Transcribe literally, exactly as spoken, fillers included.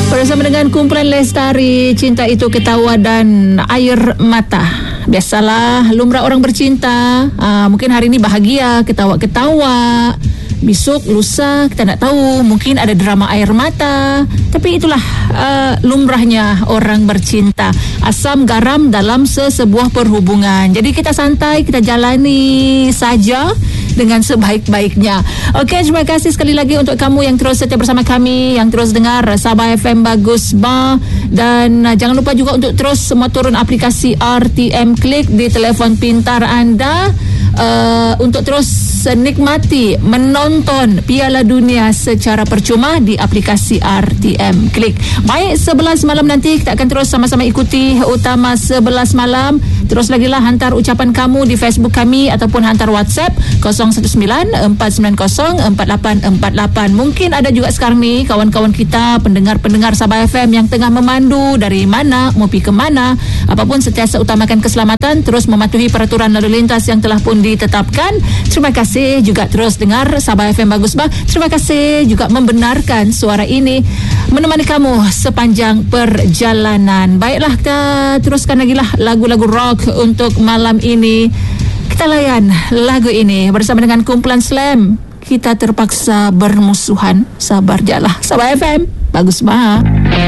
Bersama dengan kumpulan Lestari, Cinta Itu Ketawa dan Air Mata. Biasalah, lumrah orang bercinta. Aa, mungkin hari ini bahagia, ketawa-ketawa. Besok, lusa, kita tak tahu. Mungkin ada drama air mata. Tapi itulah uh, lumrahnya orang bercinta. Asam garam dalam sesebuah perhubungan. Jadi kita santai, kita jalani saja dengan sebaik-baiknya. Okey, terima kasih sekali lagi untuk kamu yang terus setia bersama kami, yang terus dengar Sabah F M Bagus Bar. Dan uh, jangan lupa juga untuk terus semua turun aplikasi R T M Klik di telefon pintar anda. Uh, untuk terus nikmati menonton Piala Dunia secara percuma di aplikasi R T M Klik. Baik, sebelas malam nanti kita akan terus sama-sama ikuti Utama sebelas malam. Terus lagi lah hantar ucapan kamu di Facebook kami ataupun hantar WhatsApp kosong satu sembilan empat sembilan kosong empat lapan empat lapan. Mungkin ada juga sekarang ni kawan-kawan kita, pendengar-pendengar Sabah F M yang tengah memandu dari mana, mau pergi ke mana. Apapun sentiasa utamakan keselamatan, terus mematuhi peraturan lalu lintas yang telah pun ditetapkan. Terima kasih juga terus dengar Sabah F M Bagus Bah. Terima kasih juga membenarkan suara ini menemani kamu sepanjang perjalanan. Baiklah, kita teruskan lagi lah lagu-lagu rock untuk malam ini. Kita layan lagu ini bersama dengan kumpulan Slam. Kita terpaksa bermusuhan. Sabar jalah. Sabah F M Bagus Bah.